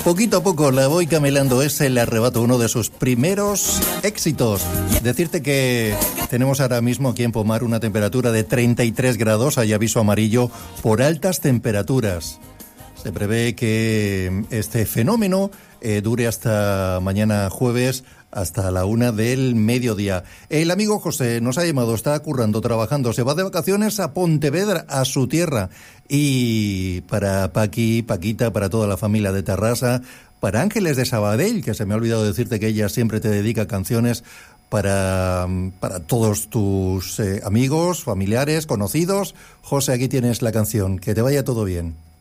Poquito a poco la voy camelando, es el arrebato, uno de sus primeros éxitos. Decirte que tenemos ahora mismo aquí en Pomar una temperatura de 33 grados, hay aviso amarillo por altas temperaturas. Se prevé que este fenómeno dure hasta mañana jueves, hasta la 1 del mediodía. El amigo José nos ha llamado, está currando, trabajando, se va de vacaciones a Pontevedra, a su tierra. Y para Paqui, Paquita, para toda la familia de Tarrasa, para Ángeles de Sabadell, que se me ha olvidado decirte que ella siempre te dedica canciones para todos tus amigos, familiares, conocidos. José, aquí tienes la canción. Que te vaya todo bien.